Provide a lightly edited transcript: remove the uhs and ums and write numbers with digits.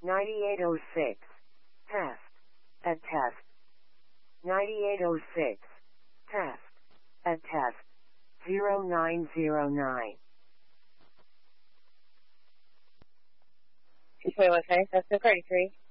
9806. Test. At test. 9806. Test. At test. 0909. 221K, that's the 33.